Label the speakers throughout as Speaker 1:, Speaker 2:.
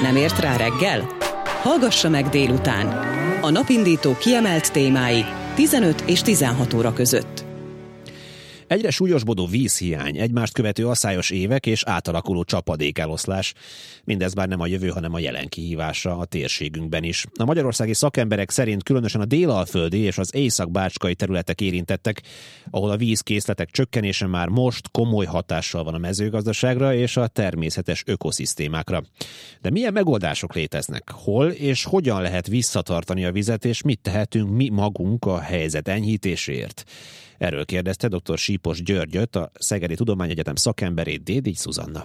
Speaker 1: Nem ért rá reggel? Hallgassa meg délután. A napindító kiemelt témái 15 és 16 óra között.
Speaker 2: Egyre súlyosbodó vízhiány, egymást követő asszályos évek és átalakuló csapadékeloszlás. Mindez bár nem a jövő, hanem a jelen kihívása a térségünkben is. A magyarországi szakemberek szerint különösen a délalföldi és az észak-bácskai területek érintettek, ahol a vízkészletek csökkenése már most komoly hatással van a mezőgazdaságra és a természetes ökoszisztémákra. De milyen megoldások léteznek? Hol és hogyan lehet visszatartani a vizet, és mit tehetünk mi magunk a helyzet enyhítéséért? Erről kérdezte dr. Sípos Györgyöt, a Szegedi Tudományegyetem szakemberét, Dédics Zuzanna.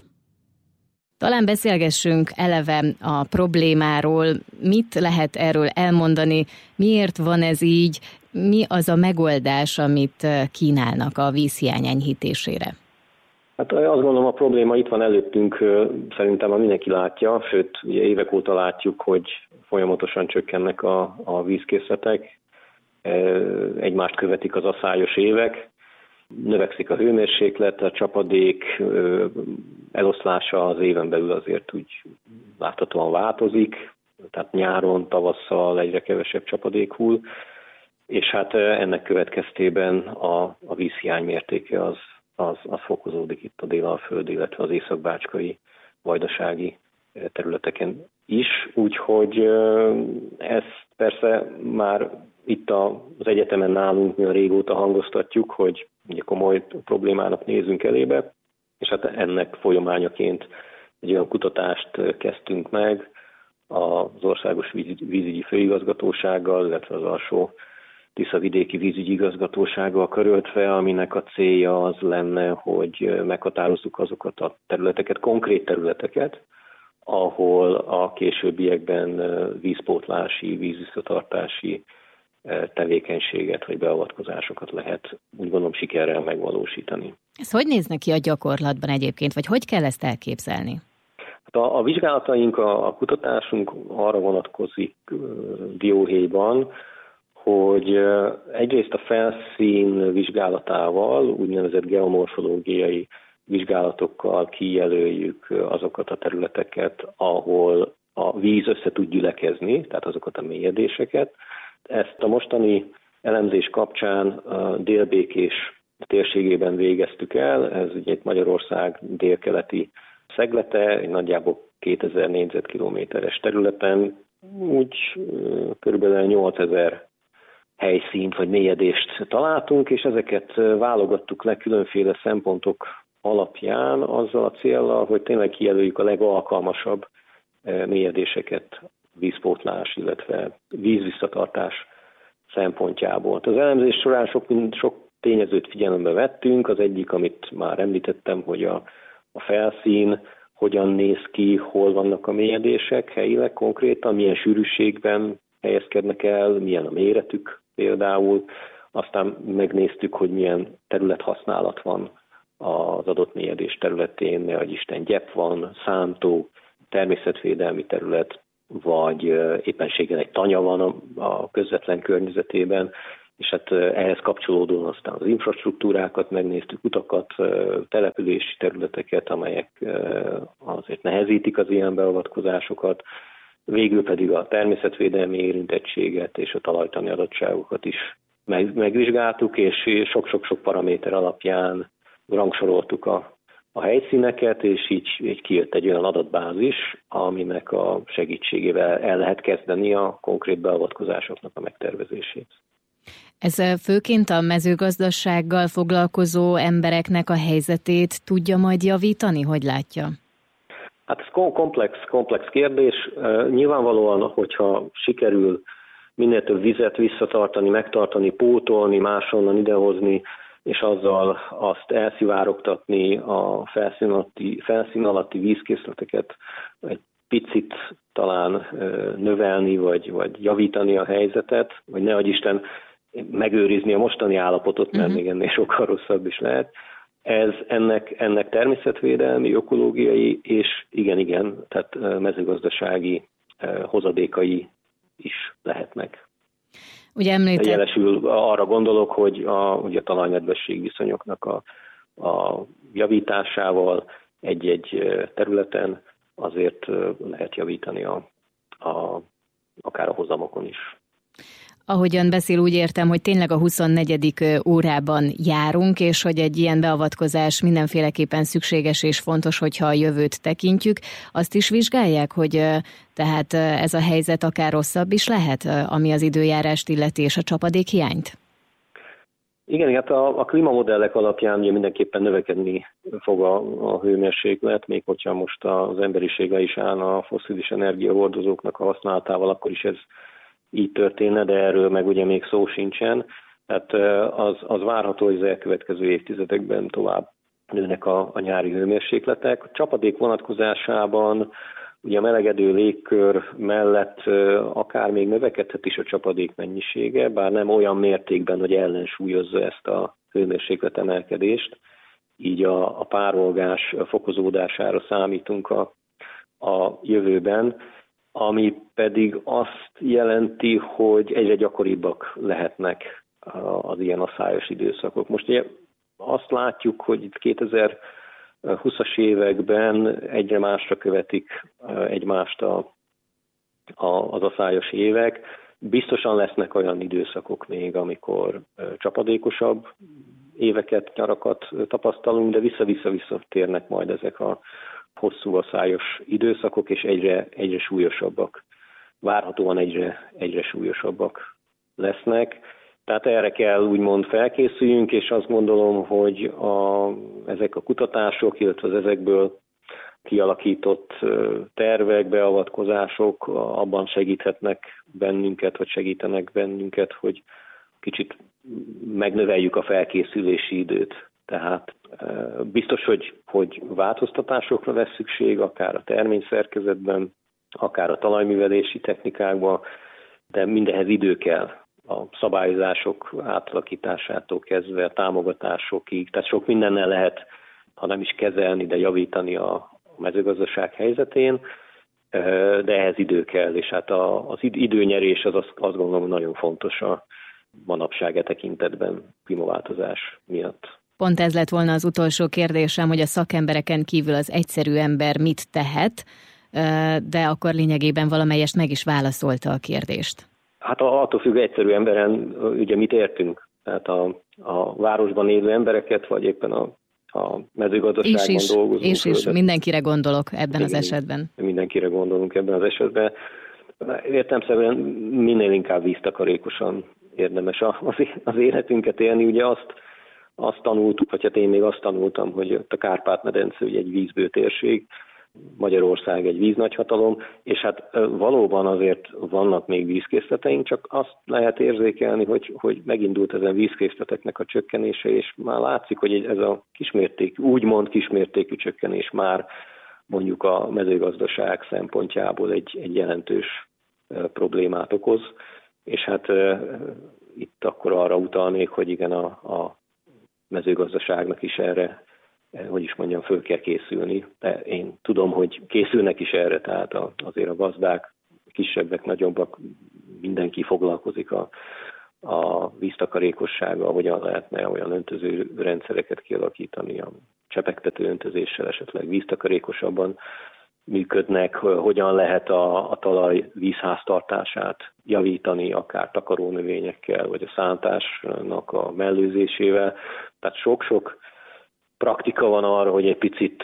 Speaker 3: Talán beszélgessünk eleve a problémáról, mit lehet erről elmondani, miért van ez így, mi az a megoldás, amit kínálnak a vízhiány enyhítésére?
Speaker 4: Hát azt gondolom, a probléma itt van előttünk, szerintem mindenki látja, sőt ugye évek óta látjuk, hogy folyamatosan csökkennek a vízkészletek, egymást követik az asszályos évek, növekszik a hőmérséklet, a csapadék eloszlása az éven belül azért úgy láthatóan változik, tehát nyáron, tavasszal egyre kevesebb csapadék hull, és hát ennek következtében a vízhiány mértéke az fokozódik itt a délalföld, illetve az észak-bácskai, vajdasági területeken is, úgyhogy ezt persze már itt az egyetemen nálunk mi régóta hangoztatjuk, hogy ugye komoly problémának nézünk elébe, és hát ennek folyamányaként egy olyan kutatást kezdtünk meg az Országos Vízügyi Főigazgatósággal, illetve az Alsó Tiszavidéki Vízügyi Igazgatósággal karöltve, aminek a célja az lenne, hogy meghatározzuk azokat a területeket, konkrét területeket, ahol a későbbiekben vízpótlási, vízvisszatartási tevékenységet vagy beavatkozásokat lehet, úgy gondolom, sikerrel megvalósítani.
Speaker 3: Ez hogy néz ki a gyakorlatban egyébként, vagy hogy kell ezt elképzelni?
Speaker 4: Hát a vizsgálataink, a kutatásunk arra vonatkozik dióhéjban, hogy egyrészt a felszín vizsgálatával, úgynevezett geomorfológiai vizsgálatokkal kijelöljük azokat a területeket, ahol a víz össze tud gyülekezni, tehát azokat a mélyedéseket. Ezt a mostani elemzés kapcsán a Dél-Békés térségében végeztük el, ez ugye egy Magyarország délkeleti szeglete, egy nagyjából 2000 négyzetkilométeres területen, úgy körülbelül 8000 helyszínt vagy mélyedést találtunk, és ezeket válogattuk le különféle szempontok alapján azzal a céllal, hogy tényleg kijelöljük a legalkalmasabb mélyedéseket vízpótlás, illetve vízvisszatartás szempontjából. Az elemzés során sok tényezőt figyelembe vettünk. Az egyik, amit már említettem, hogy a felszín hogyan néz ki, hol vannak a mélyedések helyileg konkrétan, milyen sűrűségben helyezkednek el, milyen a méretük például. Aztán megnéztük, hogy milyen területhasználat van az adott mélyedés területén, nehogy Isten gyep van, szántó, természetvédelmi terület, vagy éppenséggel egy tanya van a közvetlen környezetében, és hát ehhez kapcsolódóan aztán az infrastruktúrákat megnéztük, utakat, települési területeket, amelyek azért nehezítik az ilyen beavatkozásokat, végül pedig a természetvédelmi érintettséget és a talajtani adottságokat is megvizsgáltuk, és sok-sok paraméter alapján rangsoroltuk a helyszíneket, és így kijött egy olyan adatbázis, aminek a segítségével el lehet kezdeni a konkrét beavatkozásoknak a megtervezését.
Speaker 3: Ez főként a mezőgazdasággal foglalkozó embereknek a helyzetét tudja majd javítani, hogy látja?
Speaker 4: Hát ez komplex kérdés. Nyilvánvalóan, hogyha sikerül minél több vizet visszatartani, megtartani, pótolni, máshonnan idehozni, és azzal azt elszivárogtatni a felszín alatti vízkészleteket, egy picit talán növelni, vagy javítani a helyzetet, vagy nehogy Isten megőrizni a mostani állapotot, mert még ennél sokkal rosszabb is lehet. Ennek természetvédelmi, ökológiai és igen, tehát mezőgazdasági hozadékai is lehetnek.
Speaker 3: Ugye
Speaker 4: jelesül arra gondolok, hogy a talajnedvesség viszonyoknak a javításával egy-egy területen azért lehet javítani akár a hozamokon is.
Speaker 3: Ahogyan beszél, úgy értem, hogy tényleg a 24. órában járunk, és hogy egy ilyen beavatkozás mindenféleképpen szükséges és fontos, hogyha a jövőt tekintjük. Azt is vizsgálják, hogy tehát ez a helyzet akár rosszabb is lehet, ami az időjárást illeti és a csapadékhiányt?
Speaker 4: Igen, hát a klímamodellek alapján ugye mindenképpen növekedni fog a hőmérséklet, még hogyha most az emberiség le is állna a fosszilis energiahordozóknak a használatával, akkor is ez így történne, de erről meg ugye még szó sincsen. Tehát az várható, hogy az elkövetkező évtizedekben tovább nőnek a nyári hőmérsékletek. A csapadék vonatkozásában ugye a melegedő légkör mellett akár még növekedhet is a csapadék mennyisége, bár nem olyan mértékben, hogy ellensúlyozza ezt a hőmérséklet emelkedést. Így a párolgás fokozódására számítunk a jövőben, ami pedig azt jelenti, hogy egyre gyakoribbak lehetnek az ilyen asszályos időszakok. Most ugye azt látjuk, hogy itt 2020-as években egyre másra követik egymást az asszályos évek. Biztosan lesznek olyan időszakok még, amikor csapadékosabb éveket, nyarakat tapasztalunk, de vissza-vissza térnek majd ezek a hosszú asszályos időszakok, és egyre súlyosabbak. Várhatóan egyre súlyosabbak lesznek. Tehát erre kell úgymond felkészüljünk, és azt gondolom, hogy ezek a kutatások, illetve az ezekből kialakított tervek, beavatkozások abban segíthetnek bennünket, vagy segítenek bennünket, hogy kicsit megnöveljük a felkészülési időt. Tehát biztos, hogy változtatásokra lesz szükség, akár a terményszerkezetben, akár a talajművelési technikákban, de mindenhez idő kell. A szabályozások átalakításától kezdve a támogatásokig, tehát sok mindennel lehet, ha nem is kezelni, de javítani a mezőgazdaság helyzetén, de ehhez idő kell, és hát az időnyerés az azt gondolom, hogy nagyon fontos a manapság tekintetben klímaváltozás miatt.
Speaker 3: Pont ez lett volna az utolsó kérdésem, hogy a szakembereken kívül az egyszerű ember mit tehet, de akkor lényegében valamelyest meg is válaszolta a kérdést. Hát
Speaker 4: attól függ egyszerű emberen, ugye mit értünk. Tehát a városban élő embereket, vagy éppen a mezőgazdaságban dolgozó.
Speaker 3: És mindenkire gondolok ebben az esetben.
Speaker 4: Mindenkire gondolunk ebben az esetben. Értelemszerűen minél inkább víztakarékosan érdemes az életünket élni. Ugye azt tanultuk, vagy hát én még azt tanultam, hogy a Kárpát-medence ugye egy vízbő térség, Magyarország egy víznagyhatalom, és hát valóban azért vannak még vízkészleteink, csak azt lehet érzékelni, hogy megindult ezen vízkészleteknek a csökkenése, és már látszik, hogy ez a úgymond kismértékű csökkenés már mondjuk a mezőgazdaság szempontjából egy jelentős problémát okoz, és hát itt akkor arra utalnék, hogy igen, a mezőgazdaságnak is erre, föl kell készülni. De én tudom, hogy készülnek is erre, tehát azért a gazdák, kisebbek, nagyobbak, mindenki foglalkozik a víztakarékossággal, hogyan lehetne olyan öntöző rendszereket kialakítani, a csepegtető öntözéssel esetleg víztakarékosabban működnek, hogyan lehet a talaj vízháztartását javítani, akár takarónövényekkel, vagy a szántásnak a mellőzésével. Tehát sok-sok praktika van arra, hogy egy picit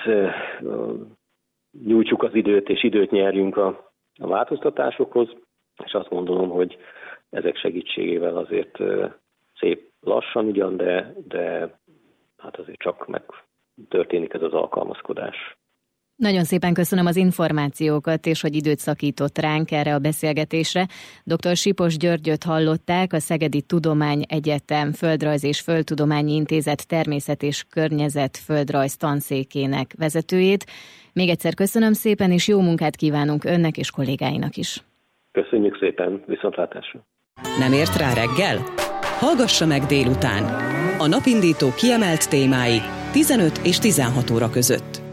Speaker 4: nyújtsuk az időt, és időt nyerjünk a változtatásokhoz, és azt gondolom, hogy ezek segítségével azért szép lassan ugyan, de hát azért csak meg történik ez az alkalmazkodás.
Speaker 3: Nagyon szépen köszönöm az információkat, és hogy időt szakított ránk erre a beszélgetésre. Dr. Sipos Györgyöt hallották, a Szegedi Tudományegyetem Földrajz és Földtudományi Intézet Természet és Környezetföldrajz tanszékének vezetőjét. Még egyszer köszönöm szépen, és jó munkát kívánunk önnek és kollégáinak is.
Speaker 4: Köszönjük szépen, viszontlátásra.
Speaker 1: Nem ért rá reggel? Hallgassa meg délután. A napindító kiemelt témái 15 és 16 óra között.